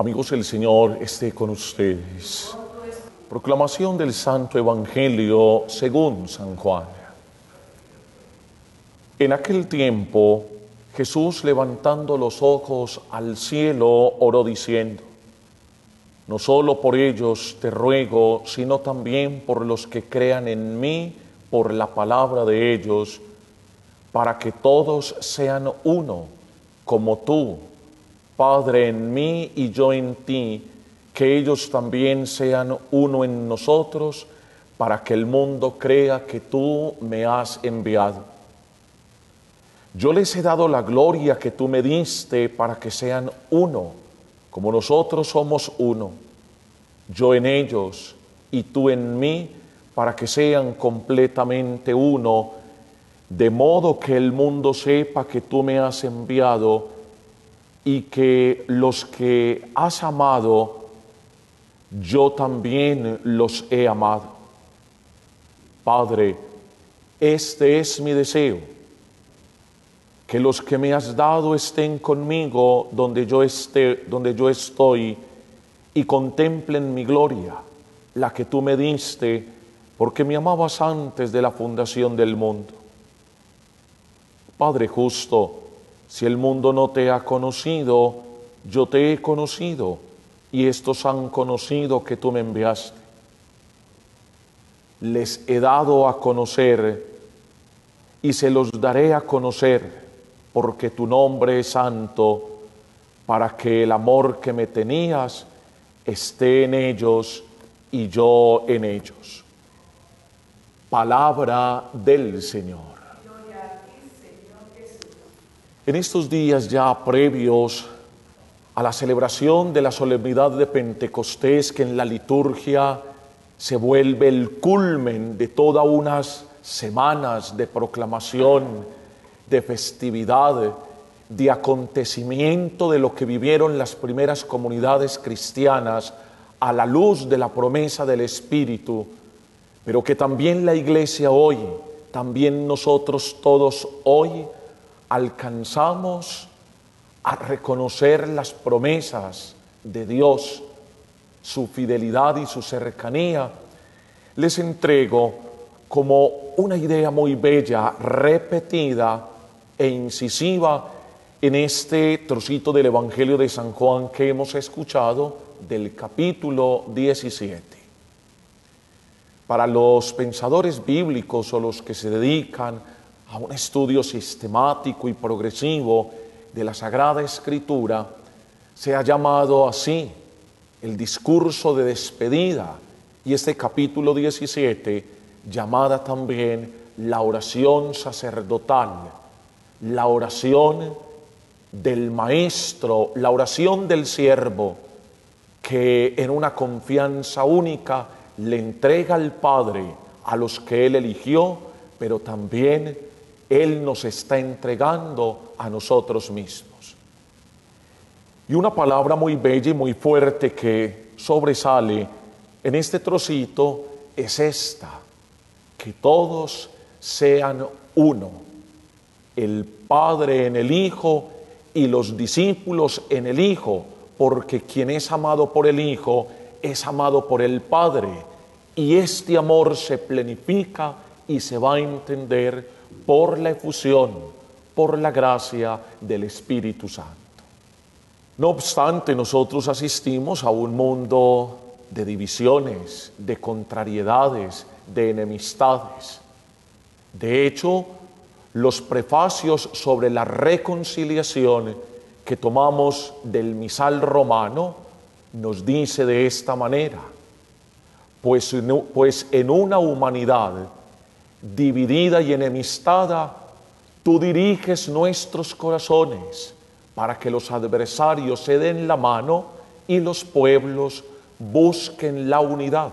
Amigos, el Señor esté con ustedes. Proclamación del Santo Evangelio según San Juan. En aquel tiempo, Jesús, levantando los ojos al cielo, oró diciendo: No solo por ellos te ruego, sino también por los que crean en mí por la palabra de ellos, para que todos sean uno, como tú, Padre, en mí y yo en ti, que ellos también sean uno en nosotros, para que el mundo crea que tú me has enviado. Yo les he dado la gloria que tú me diste para que sean uno, como nosotros somos uno. Yo en ellos y tú en mí, para que sean completamente uno, de modo que el mundo sepa que tú me has enviado y que los que has amado, yo también los he amado. Padre, este es mi deseo, que los que me has dado estén conmigo donde yo estoy, y contemplen mi gloria, la que tú me diste, porque me amabas antes de la fundación del mundo. Padre justo, si el mundo no te ha conocido, yo te he conocido, y estos han conocido que tú me enviaste. Les he dado a conocer, y se los daré a conocer, porque tu nombre es santo, para que el amor que me tenías esté en ellos y yo en ellos. Palabra del Señor. En estos días ya previos a la celebración de la solemnidad de Pentecostés, que en la liturgia se vuelve el culmen de todas unas semanas de proclamación, de festividad, de acontecimiento de lo que vivieron las primeras comunidades cristianas a la luz de la promesa del Espíritu, pero que también la Iglesia hoy, también nosotros todos hoy, alcanzamos a reconocer las promesas de Dios, su fidelidad y su cercanía. Les entrego como una idea muy bella, repetida e incisiva en este trocito del Evangelio de San Juan que hemos escuchado, del capítulo 17. Para los pensadores bíblicos o los que se dedican a un estudio sistemático y progresivo de la Sagrada Escritura, se ha llamado así el discurso de despedida, y este capítulo 17 llamada también la oración sacerdotal, la oración del Maestro, la oración del siervo, que en una confianza única le entrega al Padre a los que Él eligió, pero también Él nos está entregando a nosotros mismos. Y una palabra muy bella y muy fuerte que sobresale en este trocito es esta: que todos sean uno, el Padre en el Hijo y los discípulos en el Hijo, porque quien es amado por el Hijo es amado por el Padre, y este amor se plenifica y se va a entender por la efusión, por la gracia del Espíritu Santo. No obstante, nosotros asistimos a un mundo de divisiones, de contrariedades, de enemistades. De hecho, los prefacios sobre la reconciliación que tomamos del misal romano nos dice de esta manera: pues en una humanidad dividida y enemistada, tú diriges nuestros corazones para que los adversarios se den la mano y los pueblos busquen la unidad.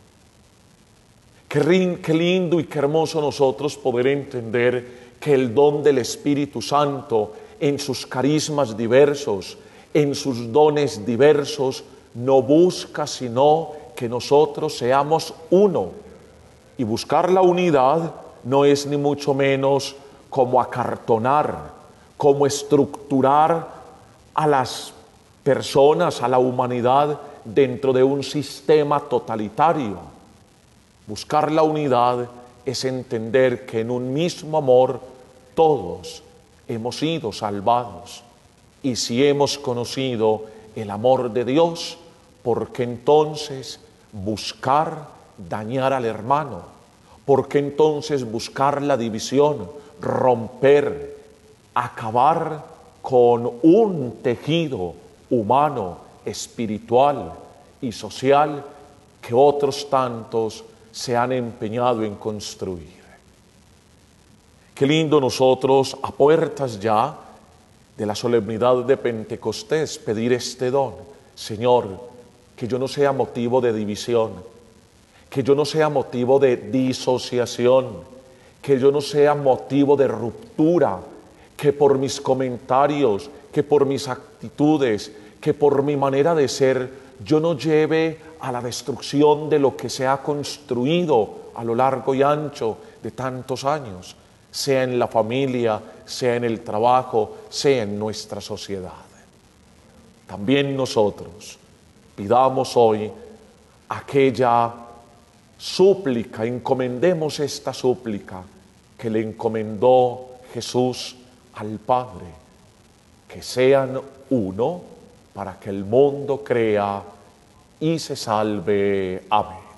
Qué lindo y qué hermoso nosotros poder entender que el don del Espíritu Santo, en sus carismas diversos, en sus dones diversos, no busca sino que nosotros seamos uno. Y buscar la unidad no es ni mucho menos como acartonar, como estructurar a las personas, a la humanidad dentro de un sistema totalitario. Buscar la unidad es entender que en un mismo amor todos hemos sido salvados. Y si hemos conocido el amor de Dios, ¿por qué entonces buscar dañar al hermano? ¿Por qué entonces buscar la división, romper, acabar con un tejido humano, espiritual y social que otros tantos se han empeñado en construir? Qué lindo nosotros, a puertas ya de la solemnidad de Pentecostés, pedir este don. Señor, que yo no sea motivo de división, que yo no sea motivo de disociación, que yo no sea motivo de ruptura, que por mis comentarios, que por mis actitudes, que por mi manera de ser, yo no lleve a la destrucción de lo que se ha construido a lo largo y ancho de tantos años, sea en la familia, sea en el trabajo, sea en nuestra sociedad. También nosotros pidamos hoy aquella súplica, encomendemos esta súplica que le encomendó Jesús al Padre, que sean uno para que el mundo crea y se salve. Amén.